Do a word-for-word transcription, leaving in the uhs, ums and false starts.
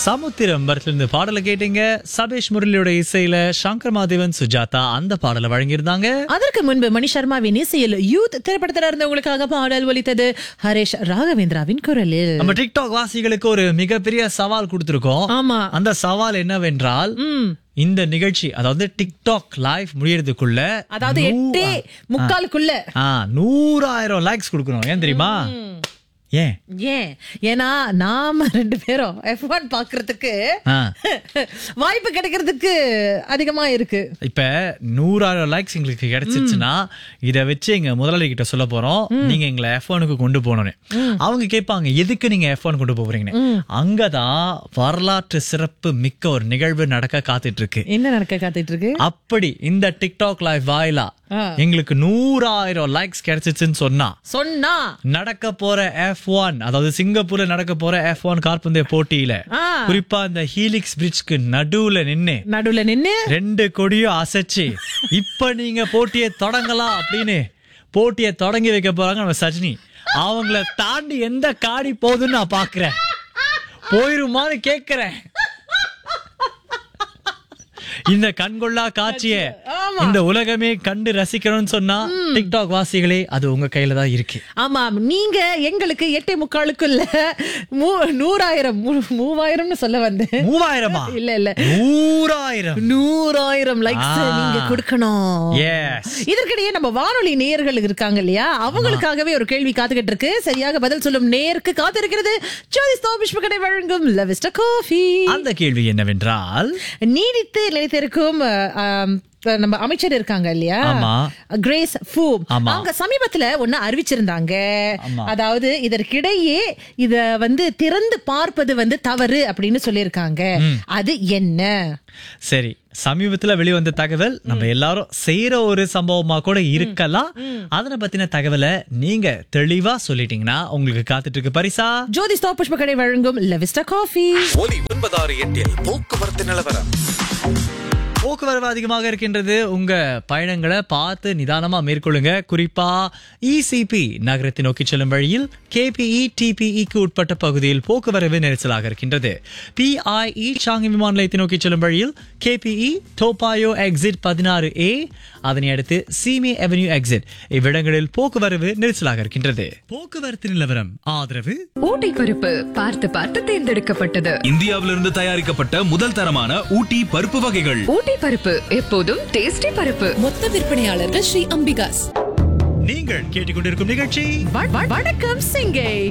சமுத்திரம் படத்திலிருந்து பாடலை கேட்டீங்க. சபேஷ் முரளியோட இசையில சங்கர் மாதேவன், சுஜாதா அந்த பாடலை வழங்கியிருந்தாங்க. அதற்கு முன்பு மணி சர்மாவின் இசையில் யூத் திரைப்படத்தில் இருந்தவங்களுக்காக பாடல் ஒலித்தது ஹரேஷ் ராகவேந்திராவின் குரலில். நம்ம டிக்டாக் வாசிகளுக்கு ஒரு மிகப்பெரிய சவால் கொடுத்திருக்கோம். ஆமா, அந்த சவால் என்னவென்றால் இந்த நிகழ்ச்சி, அதாவது டிக்டாக் லைவ் முடியறதுக்குள்ள, அதாவது எட்டே முக்காலுக்குள்ள நூறாயிரம் லைக்ஸ் கொடுக்கணும். ஏன் தெரியுமா? ஏன் ஏன் ஏன்னா நாம ரெண்டு பேரும் எஃப் ஒன் பாக்குறதுக்கு வாய்ப்பு கிடைக்கிறதுக்கு அதிகமா இருக்கு. இப்ப நூறாயிரம் லைக்ஸ் எங்களுக்கு கிடைச்சிருச்சுன்னா இத வச்சு எங்க முதலாளி கிட்ட சொல்ல போறோம், நீங்க எங்களை எஃப் ஒனுக்கு கொண்டு போனோன்னு. அவங்க கேட்பாங்க, எதுக்கு நீங்க எஃப் ஒன் கொண்டு போறீங்கன்னு. அங்கதான் வரலாற்று சிறப்பு மிக்க ஒரு நிகழ்வு நடக்க காத்துட்டு இருக்கு. என்ன நடக்க காத்துட்டு இருக்கு? அப்படி இந்த டிக்டாக் லைவ் வாயிலா எங்களுக்கு நூறாயிரம் லைக்ஸ் கிடைச்சிச்சுன்னு சொன்னா சொன்னா நடக்க போற எஃப் ஒன், அதாவது சிங்கப்பூர்ல நடக்க போற எஃப் ஒன் கால்பந்து போட்டியில, குறிப்பா இந்த ஹீலிக்ஸ் பிரிட்ஜ்க்கு நடுவுல நின்னு நடுவுல நின்னு ரெண்டு கொடியும் அசைச்சு இப்ப நீங்க போட்டியை தொடங்கலாம் அப்படின்னு போட்டியை தொடங்கி வைக்க போறாங்க நம்ம சஜினி. அவங்கள தாண்டி எந்த காடி போகுதுன்னு நான் பாக்குறேன். போயிருமான்னு கேக்குறேன். இந்த கண்கொள்ளா காட்சியை இந்த உலகமே கண்டு ரசிக்கணும்னு சொன்னா டிக்டாக் வாசிகளே, அது உங்க கையில தான் இருக்கு. ஆமா, நீங்க எங்களுக்கு எட்டே முக்காலுக்குள்ள நூறாயிரம் மூவாயிரம்னு சொல்ல வந்தேன். மூவாயிரமா? இல்ல இல்ல, நூறாயிரம் நூறாயிரம் லைக்ஸ் நீங்க கொடுக்கணும். எஸ். இதற்கிடையே நம்ம வானொலி நேயர்கள் இருக்காங்க இல்லையா, அவங்களுக்காகவே ஒரு கேள்வி காத்துக்கிட்டு இருக்கு. சரியாக பதில் சொல்லும் நேருக்கு காத்திருக்கிறது ஜோதி ஸ்தோபிஷ் கடை வழங்கும் லவிஸ்டா காஃபி. அந்த கேள்வி என்னவென்றால், நீடித்து நிலைத்திருக்கும் நம்ம அமைச்சர் இருக்காங்க இல்லையா, கிரேஸ் ஃபூ, அவங்க சமீபத்துல ஒண்ணு அறிவிச்சிருந்தாங்க. அதாவது இதற்கிடையே இத வந்து திறந்து பார்ப்பது வந்து தவறு அப்படின்னு சொல்லியிருக்காங்க. அது என்ன? சரி, சமீபத்துல வெளிவந்த தகவல் நம்ம எல்லாரும் செய்யற ஒரு சம்பவமா கூட இருக்கலாம். அதனை பத்தின தகவலை நீங்க தெளிவா சொல்லிட்டீங்கன்னா உங்களுக்கு காத்துட்டு இருக்கு பரிசா. ஜோதி ஸ்டாப் புஷ்ப கடை வழங்கும் லவிஸ்டா காஃபி. ஒலி ஒன்பதாறு எட்டில் போக்குவரத்து நிலவரம். போக்குவரவு அதிகமாக இருக்கின்றது. உங்க பயணங்களை பார்த்து நிதானமா மேற்கொள்ளுங்க. குறிப்பா இசிபி நகரத்தை நோக்கி செல்லும் வழியில் கேபிஇ டிபிஇக்கு உட்பட்ட பகுதியில் போக்குவரவு நெரிசலாக இருக்கின்றது. பிஐஇ சாங்கி விமான நிலையத்தை நோக்கி செல்லும் வழியில் கேபிஇ டோபாயோ எக்ஸிட் பதினாறு ஏ, அதனை அடுத்து சீமி அவென்யூ எக்ஸிட், இவ்விடங்களில் போக்குவரவு நெரிசலாக இருக்கின்றது. போக்குவரத்து நிலவரம் ஆதரவு ஊட்டி பருப்பு பார்த்து பார்த்து தேர்ந்தெடுக்கப்பட்டது. இந்தியாவிலிருந்து தயாரிக்கப்பட்ட முதல் தரமான ஊட்டி பருப்பு வகைகள். ஊட்டி பருப்பு எப்போதும் டேஸ்டி பருப்பு. மொத்த விற்பனையாளர்கள் ஸ்ரீ அம்பிகாஸ். நீங்கள் கேட்டுக்கொண்டிருக்கும் நிகழ்ச்சி வணக்கம் சிங்கை.